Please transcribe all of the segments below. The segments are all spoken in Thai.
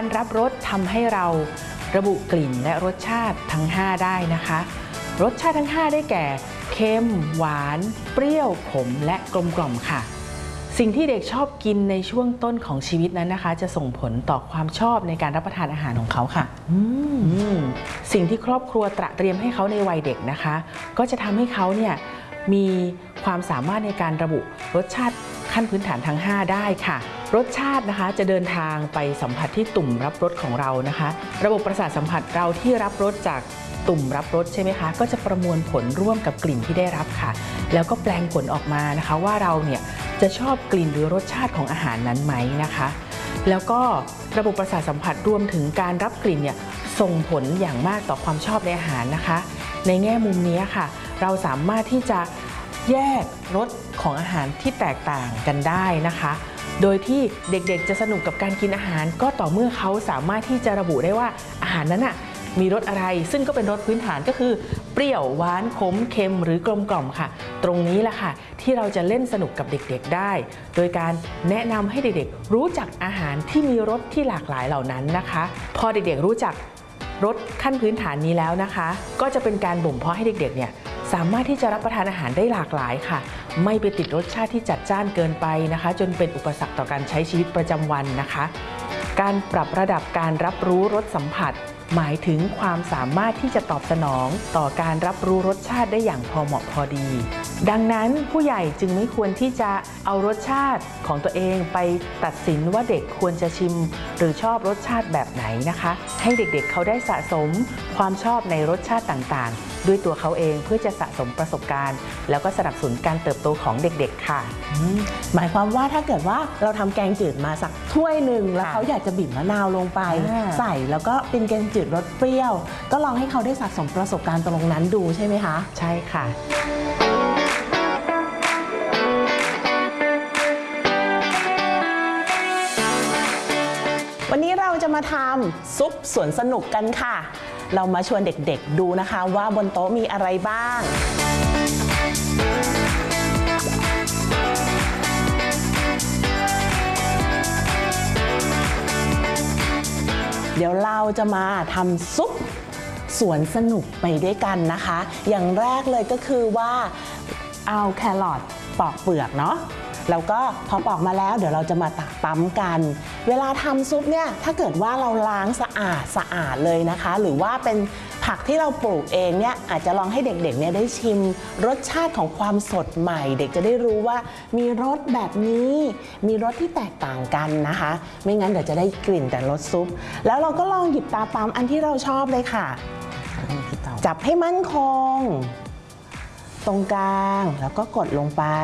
การรับรสทำให้เราระบุกลิ่นและรสชาติทั้ง5ได้นะคะรสชาติทั้ง5ได้แก่เค็มหวานเปรี้ยวขมและกลมกล่อมค่ะสิ่งที่เด็กชอบกินในช่วงต้นของชีวิตนั้นนะคะจะส่งผลต่อความชอบในการรับประทานอาหารของเขาค่ะสิ่งที่ครอบครัวเตรียมให้เขาในวัยเด็กนะคะก็จะทำให้เขาเนี่ยมีความสามารถในการระบุรสชาติขั้นพื้นฐานทั้ง5ได้ค่ะรสชาตินะคะจะเดินทางไปสัมผัสที่ตุ่มรับรสของเรานะคะระบบประสาทสัมผัสเราที่รับรสจากตุ่มรับรสใช่ไหมคะก็จะประมวลผลร่วมกับกลิ่นที่ได้รับค่ะแล้วก็แปลงผลออกมานะคะว่าเราเนี่ยจะชอบกลิ่นหรือรสชาติของอาหารนั้นไหมนะคะแล้วก็ระบบประสาทสัมผัสรวมถึงการรับกลิ่นเนี่ยส่งผลอย่างมากต่อความชอบในอาหารนะคะในแง่มุมนี้ค่ะเราสามารถที่จะแยกรสของอาหารที่แตกต่างกันได้นะคะโดยที่เด็กๆจะสนุกกับการกินอาหารก็ต่อเมื่อเขาสามารถที่จะระบุได้ว่าอาหารนั้นมีรสอะไรซึ่งก็เป็นรสพื้นฐานก็คือเปรี้ยวหวานขมเค็มหรือกลมกล่อมค่ะตรงนี้แหละค่ะที่เราจะเล่นสนุกกับเด็กๆได้โดยการแนะนำให้เด็กๆรู้จักอาหารที่มีรสที่หลากหลายเหล่านั้นนะคะพอเด็กๆรู้จักรสขั้นพื้นฐานนี้แล้วนะคะก็จะเป็นการบ่มเพาะให้เด็กๆเนี่ยสามารถที่จะรับประทานอาหารได้หลากหลายค่ะไม่ไปติดรสชาติที่จัดจ้านเกินไปนะคะจนเป็นอุปสรรคต่อการใช้ชีวิตประจำวันนะคะการปรับระดับการรับรู้รสสัมผัสหมายถึงความสามารถที่จะตอบสนองต่อการรับรู้รสชาติได้อย่างพอเหมาะพอดีดังนั้นผู้ใหญ่จึงไม่ควรที่จะเอารสชาติของตัวเองไปตัดสินว่าเด็กควรจะชิมหรือชอบรสชาติแบบไหนนะคะให้เด็กๆเขาได้สะสมความชอบในรสชาติต่างๆด้วยตัวเขาเองเพื่อจะสะสมประสบการณ์แล้วก็สนับสนุนการเติบโตของเด็กๆค่ะหมายความว่าถ้าเกิดว่าเราทำแกงจืดมาสักถ้วยหนึ่งแล้วเขาอยากจะบีบมะนาวลงไปใส่แล้วก็เป็นแกงจืดรสเปรี้ยวก็ลองให้เขาได้สะสมประสบการณ์ตรงนั้นดูใช่ไหมคะใช่ค่ะวันนี้เราจะมาทำซุปสวนสนุกกันค่ะเรามาชวนเด็กๆดูนะคะว่าบนโต๊ะมีอะไรบ้างเดี๋ยวเราจะมาทำซุปสวนสนุกไปด้วยกันนะคะอย่างแรกเลยก็คือว่าเอาแครอทปอกเปลือกเนาะแล้วก็พอปอกมาแล้วเดี๋ยวเราจะมาตักปั๊มกันเวลาทำซุปเนี่ยถ้าเกิดว่าเราล้างสะอาดเลยนะคะหรือว่าเป็นผักที่เราปลูกเองเนี่ยอาจจะลองให้เด็กๆเนี่ยได้ชิมรสชาติของความสดใหม่เด็กจะได้รู้ว่ามีรสแบบนี้มีรสที่แตกต่างกันนะคะไม่งั้นเดี๋ยวจะได้กลิ่นแต่รสซุปแล้วเราก็ลองหยิบตาปั๊มอันที่เราชอบเลยค่ะจับให้มั่นคงตรงกลางแล้วก็กดลงไป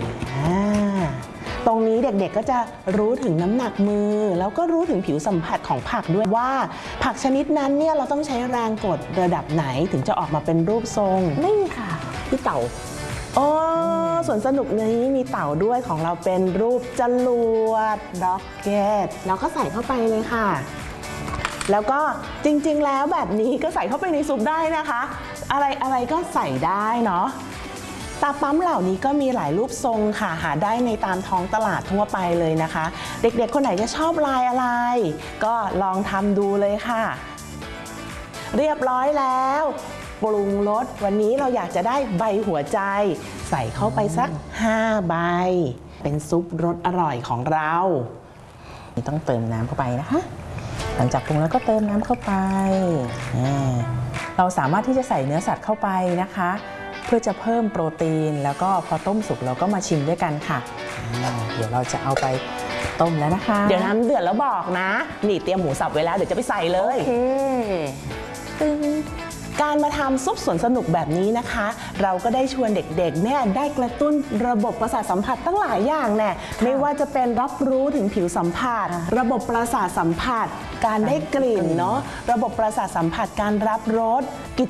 ตรงนี้เด็กๆก็จะรู้ถึงน้ำหนักมือแล้วก็รู้ถึงผิวสัมผัสของผักด้วยว่าผักชนิดนั้นเนี่ยเราต้องใช้แรงกดระดับไหนถึงจะออกมาเป็นรูปทรงนี่ค่ะพี่เต่าสวนสนุกนี้มีเต่าด้วยของเราเป็นรูปจรวดร็อกเก็ตเราก็ใส่เข้าไปเลยค่ะแล้วก็จริงๆแล้วแบบนี้ก็ใส่เข้าไปในซุปได้นะคะอะไรก็ใส่ได้เนาะตาปั๊มเหล่านี้ก็มีหลายรูปทรงค่ะหาได้ในตามท้องตลาดทั่วไปเลยนะคะเด็กๆคนไหนจะชอบลายอะไรก็ลองทำดูเลยค่ะเรียบร้อยแล้วปรุงรสวันนี้เราอยากจะได้ใบหัวใจใส่เข้าไปสัก5ใบเป็นซุปรสอร่อยของเราต้องเติมน้ำเข้าไปนะคะหลังจากปรุงแล้วก็เติมน้ำเข้าไปเราสามารถที่จะใส่เนื้อสัตว์เข้าไปนะคะเพื่อจะเพิ่มโปรตีนแล้วก็พอต้มสุกเราก็มาชิมด้วยกันค่ะเดี๋ยวเราจะเอาไปต้มแล้วนะคะเดี๋ยวน้ำเดือดแล้วบอกนะนี่เตรียมหมูสับไว้แล้วเดี๋ยวจะไปใส่เลยโอเคตึงการมาทำซุปสวนสนุกแบบนี้นะคะเราก็ได้ชวนเด็กๆเนี่ยได้กระตุ้นระบบประสาทสัมผัสตั้งหลายอย่างเนี่ยไม่ว่าจะเป็นรับรู้ถึงผิวสัมผัสระบบประสาทสัมผัสการได้กลิ่นเนาะระบบประสาทสัมผัสการรับรสกิ